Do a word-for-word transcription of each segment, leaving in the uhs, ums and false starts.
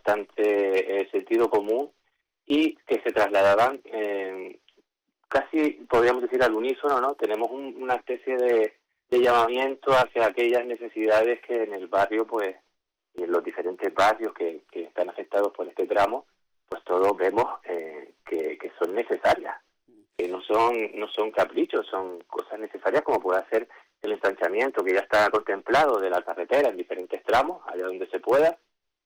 bastante eh, sentido común y que se trasladaban eh, casi, podríamos decir, al unísono, ¿no? Tenemos un, una especie de, de llamamiento hacia aquellas necesidades que en el barrio, pues, y en los diferentes barrios que, que están afectados por este tramo, pues todos vemos eh, que, que son necesarias, que no son no son caprichos, son cosas necesarias, como puede ser el ensanchamiento que ya está contemplado de la carretera en diferentes tramos, allá donde se pueda.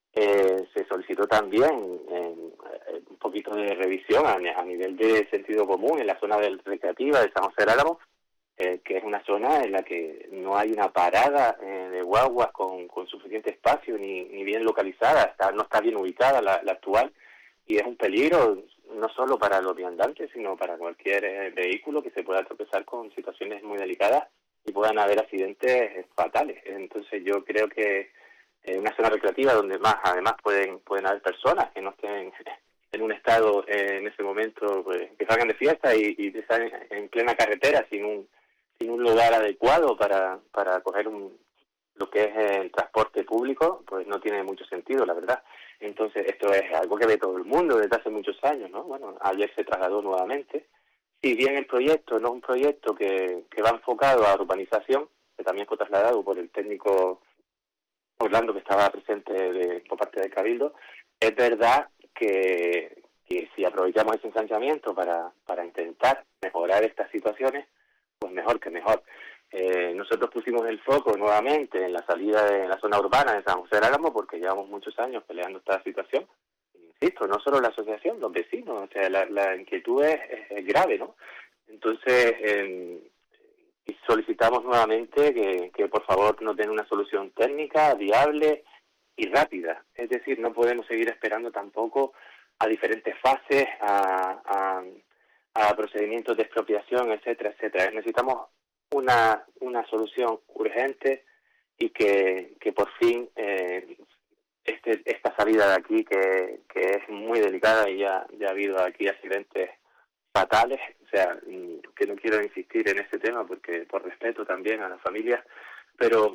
Eh, se solicitó también eh, un poquito de revisión a, a nivel de sentido común en la zona del recreativa de San José del Álamo, eh, que es una zona en la que no hay una parada eh, de guaguas con, con suficiente espacio ni, ni bien localizada, está, no está bien ubicada la, la actual, y es un peligro no solo para los viandantes, sino para cualquier eh, vehículo que se pueda tropezar con situaciones muy delicadas y puedan haber accidentes fatales. Entonces yo creo que eh, una zona recreativa donde más además pueden pueden haber personas que no estén en un estado eh, en ese momento, pues, que salgan de fiesta y, y están en plena carretera sin un sin un lugar adecuado para para coger un lo que es el transporte público, pues no tiene mucho sentido, la verdad. Entonces esto es algo que ve todo el mundo desde hace muchos años, ¿no? Bueno, ayer se trasladó nuevamente. Si bien el proyecto no es un proyecto que, que va enfocado a urbanización, que también fue trasladado por el técnico Orlando que estaba presente de, por parte del Cabildo, es verdad que, que si aprovechamos ese ensanchamiento para, para intentar mejorar estas situaciones, pues mejor que mejor. Eh, nosotros pusimos el foco nuevamente en la salida de la zona urbana de San José del Álamo porque llevamos muchos años peleando esta situación. Insisto, no solo la asociación, los vecinos, o sea, la, la inquietud es, es, es grave, ¿no? Entonces, eh, solicitamos nuevamente que, que por favor nos den una solución técnica, viable y rápida. Es decir, no podemos seguir esperando tampoco a diferentes fases, a, a, a procedimientos de expropiación, etcétera, etcétera. Necesitamos una una solución urgente y que, que por fin eh, este esta salida de aquí, que, que es muy delicada y ya, ya ha habido aquí accidentes fatales, o sea, que no quiero insistir en este tema porque por respeto también a las familias, pero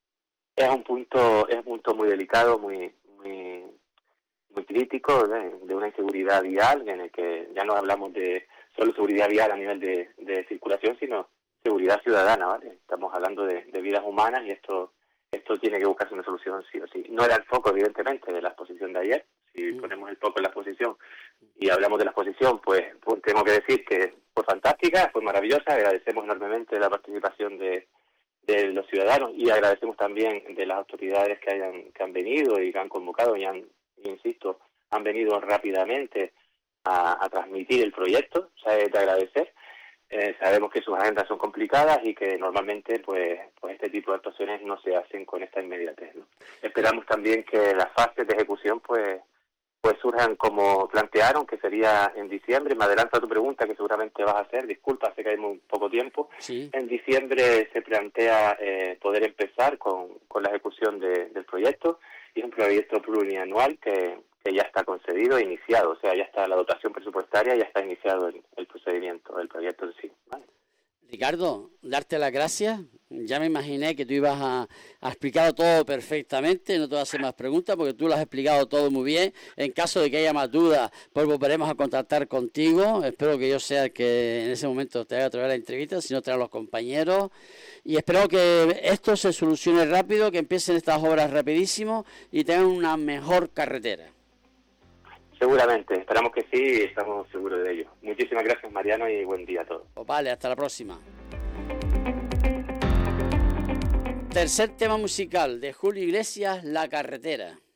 es un punto es un punto muy delicado, muy muy muy crítico de, de una inseguridad vial en el que ya no hablamos de solo seguridad vial a nivel de, de circulación, sino seguridad ciudadana, ¿vale? Estamos hablando de, de vidas humanas y esto esto tiene que buscarse una solución sí o sí. No era el foco, evidentemente, de la exposición de ayer. Si ponemos el foco en la exposición y hablamos de la exposición, pues, pues tengo que decir que fue fantástica, fue maravillosa. Agradecemos enormemente la participación de, de los ciudadanos y agradecemos también de las autoridades que hayan que han venido y que han convocado y han, insisto, han venido rápidamente a, a transmitir el proyecto. O sea, es de agradecer. Eh, sabemos que sus agendas son complicadas y que normalmente pues, pues este tipo de actuaciones no se hacen con esta inmediatez, ¿no? Esperamos también que las fases de ejecución pues pues surjan como plantearon, que sería en diciembre. Me adelanto a tu pregunta que seguramente vas a hacer, disculpa, sé que hay muy poco tiempo. Sí. En diciembre se plantea eh, poder empezar con, con la ejecución de, del proyecto, y es un proyecto plurianual que que ya está concedido e iniciado, o sea, ya está la dotación presupuestaria, ya está iniciado el, el procedimiento, el proyecto en sí, ¿vale? Ricardo, darte las gracias. Ya me imaginé que tú ibas a, a explicar todo perfectamente, no te voy a hacer más preguntas porque tú lo has explicado todo muy bien. En caso de que haya más dudas, pues volveremos a contactar contigo. Espero que yo sea el que en ese momento te haga traer la entrevista, si no traer a los compañeros. Y espero que esto se solucione rápido, que empiecen estas obras rapidísimo y tengan una mejor carretera. Seguramente, esperamos que sí y estamos seguros de ello. Muchísimas gracias, Mariano, y buen día a todos. Pues vale, hasta la próxima. Tercer tema musical de Julio Iglesias, La Carretera.